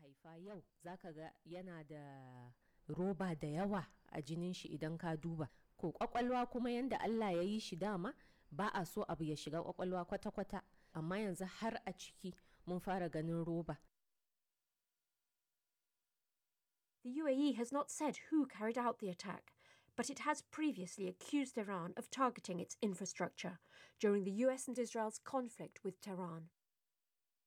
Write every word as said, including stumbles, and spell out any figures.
haifa yau za ka ga yana da roba da yawa a jinin shi idan ka duba. Ko kwakwalwa kuma yanda Allah ya yi shi dama ba a so abu ya shiga kwakwalwa kwata-kwata, amma yanzu har a ciki mun fara ganin roba. The U A E has not said who carried out the attack, but it has previously accused Iran of targeting its infrastructure during the U S and Israel's conflict with Tehran.